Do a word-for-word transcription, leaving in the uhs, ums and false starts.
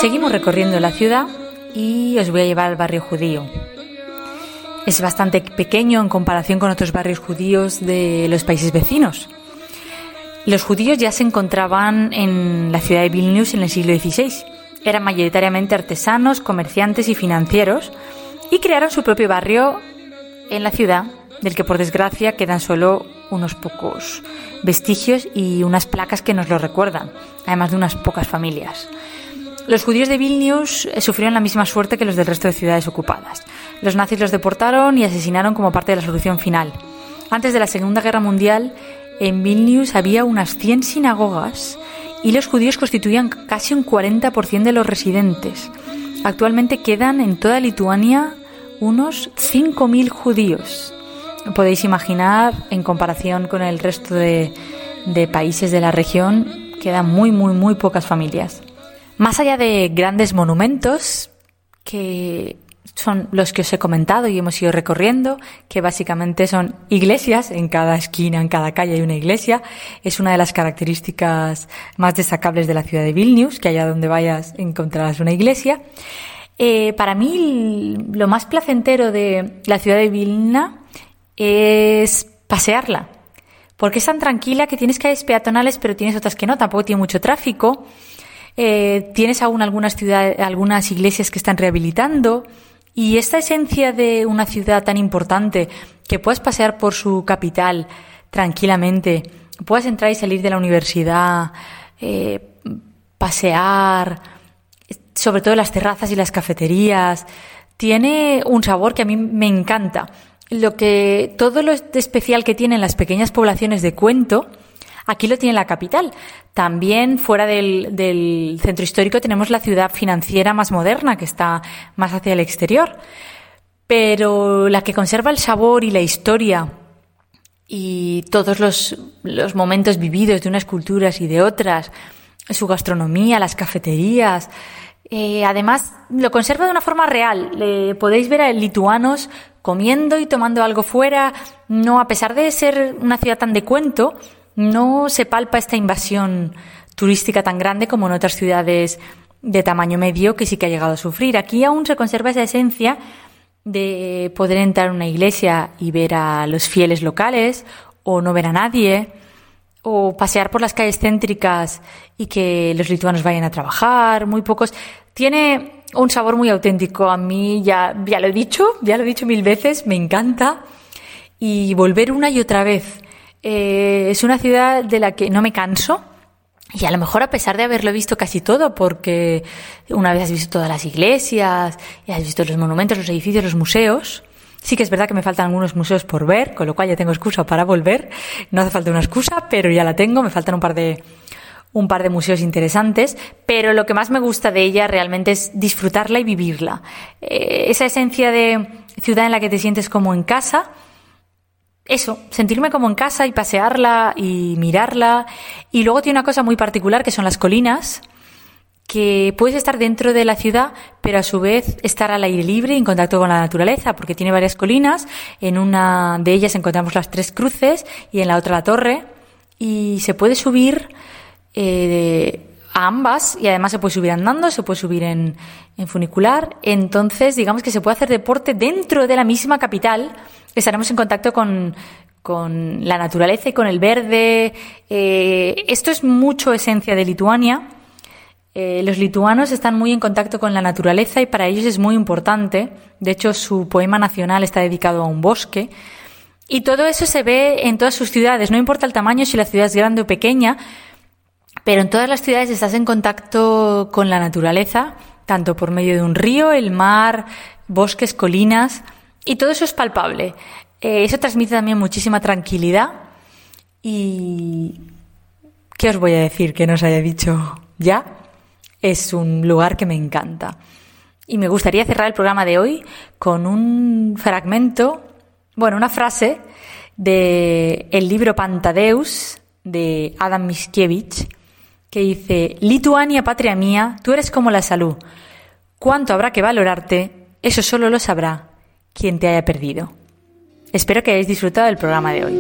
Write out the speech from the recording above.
Seguimos recorriendo la ciudad y os voy a llevar al barrio judío. Es bastante pequeño en comparación con otros barrios judíos de los países vecinos. Los judíos ya se encontraban en la ciudad de Vilnius en el siglo dieciséis. Eran mayoritariamente artesanos, comerciantes y financieros y crearon su propio barrio en la ciudad, del que por desgracia quedan solo unos pocos vestigios y unas placas que nos lo recuerdan, además de unas pocas familias. Los judíos de Vilnius sufrieron la misma suerte que los del resto de ciudades ocupadas. Los nazis los deportaron y asesinaron como parte de la solución final. Antes de la Segunda Guerra Mundial, en Vilnius había unas cien sinagogas y los judíos constituían casi un cuarenta por ciento de los residentes. Actualmente quedan en toda Lituania unos cinco mil judíos. Podéis imaginar, en comparación con el resto de, de países de la región, quedan muy, muy, muy pocas familias. Más allá de grandes monumentos, que son los que os he comentado y hemos ido recorriendo, que básicamente son iglesias, en cada esquina, en cada calle hay una iglesia. Es una de las características más destacables de la ciudad de Vilnius, que allá donde vayas encontrarás una iglesia. Eh, para mí lo más placentero de la ciudad de Vilna es pasearla, porque es tan tranquila que tienes calles peatonales, pero tienes otras que no, tampoco tiene mucho tráfico. Eh, tienes aún algunas ciudades, algunas iglesias que están rehabilitando, y esta esencia de una ciudad tan importante, que puedas pasear por su capital tranquilamente, puedas entrar y salir de la universidad, eh, pasear, sobre todo las terrazas y las cafeterías, tiene un sabor que a mí me encanta. Lo que, todo lo especial que tienen las pequeñas poblaciones de Cuento, aquí lo tiene la capital. También fuera del, del centro histórico tenemos la ciudad financiera más moderna, que está más hacia el exterior. Pero la que conserva el sabor y la historia y todos los, los momentos vividos de unas culturas y de otras, su gastronomía, las cafeterías, eh, además lo conserva de una forma real. Le podéis ver a lituanos comiendo y tomando algo fuera. No, a pesar de ser una ciudad tan de cuento, no se palpa esta invasión turística tan grande como en otras ciudades de tamaño medio que sí que ha llegado a sufrir. Aquí aún se conserva esa esencia de poder entrar a una iglesia y ver a los fieles locales, o no ver a nadie, o pasear por las calles céntricas y que los lituanos vayan a trabajar, muy pocos. Tiene un sabor muy auténtico. A mí, ya, ya lo he dicho, ya lo he dicho mil veces, me encanta. Y volver una y otra vez. Eh, es una ciudad de la que no me canso, y a lo mejor a pesar de haberlo visto casi todo, porque una vez has visto todas las iglesias, y has visto los monumentos, los edificios, los museos. Sí que es verdad que me faltan algunos museos por ver, con lo cual ya tengo excusa para volver. No hace falta una excusa, pero ya la tengo. Me faltan un par de, un par de museos interesantes, pero lo que más me gusta de ella realmente es disfrutarla y vivirla. Eh, esa esencia de ciudad en la que te sientes como en casa. Eso, sentirme como en casa y pasearla y mirarla. Y luego tiene una cosa muy particular, que son las colinas, que puedes estar dentro de la ciudad, pero a su vez estar al aire libre y en contacto con la naturaleza, porque tiene varias colinas. En una de ellas encontramos las Tres Cruces y en la otra la Torre, y se puede subir eh, a ambas, y además se puede subir andando, se puede subir en, en funicular. Entonces, digamos que se puede hacer deporte dentro de la misma capital. Estaremos en contacto con, con la naturaleza y con el verde. Eh, esto es mucho esencia de Lituania. Eh, los lituanos están muy en contacto con la naturaleza y para ellos es muy importante. De hecho, su poema nacional está dedicado a un bosque. Y todo eso se ve en todas sus ciudades. No importa el tamaño, si la ciudad es grande o pequeña, pero en todas las ciudades estás en contacto con la naturaleza, tanto por medio de un río, el mar, bosques, colinas. Y todo eso es palpable. Eh, eso transmite también muchísima tranquilidad. Y ¿qué os voy a decir que no os haya dicho ya? Es un lugar que me encanta. Y me gustaría cerrar el programa de hoy con un fragmento, bueno, una frase de el libro Pantadeus de Adam Mickiewicz, que dice: Lituania, patria mía, tú eres como la salud. Cuánto habrá que valorarte, eso solo lo sabrá quien te haya perdido. Espero que hayáis disfrutado del programa de hoy.